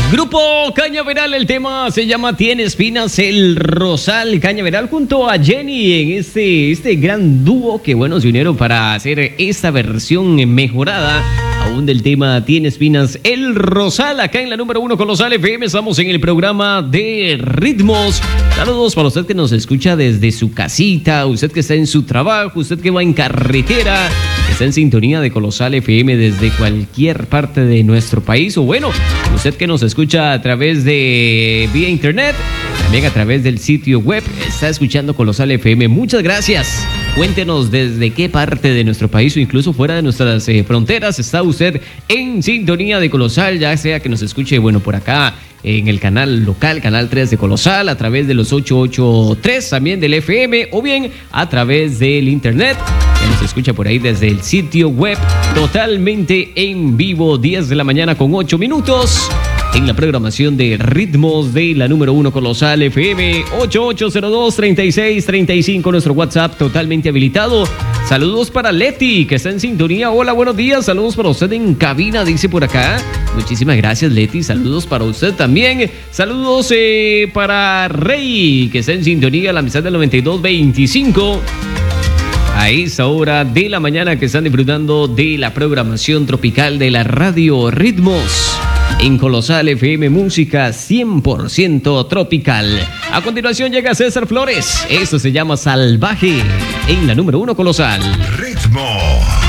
Grupo Cañaveral, el tema se llama Tiene Espinas el Rosal. Cañaveral junto a Jenny en este gran dúo que bueno se unieron para hacer esta versión mejorada aún del tema Tiene Espinas el Rosal. Acá en la número 1 Colosal FM estamos en el programa de ritmos. Saludos para usted que nos escucha desde su casita, usted que está en su trabajo, usted que va en carretera, que está en sintonía de Colosal FM desde cualquier parte de nuestro país, o bueno, usted que nos escucha a través de vía internet, también a través del sitio web, está escuchando Colosal FM. Muchas gracias. Cuéntenos desde qué parte de nuestro país o incluso fuera de nuestras fronteras está usted en sintonía de Colosal, ya sea que nos escuche, bueno, por acá en el canal local, Canal 3 de Colosal, a través de los 883 también del FM, o bien a través del internet, que nos escucha por ahí desde el sitio web, totalmente en vivo, 10 de la mañana con 8 minutos. En la programación de ritmos de la número 1 Colosal FM, 8802-3635, nuestro WhatsApp totalmente habilitado. Saludos para Leti, que está en sintonía. Hola, buenos días. Saludos para usted en cabina, dice por acá. Muchísimas gracias, Leti. Saludos para usted también. Saludos para Rey, que está en sintonía, la amistad del 9225. A esa hora de la mañana que están disfrutando de la programación tropical de la radio Ritmos. En Colosal FM, música 100% tropical. A continuación llega César Flores. Esto se llama Salvaje en la número 1 Colosal. Ritmo.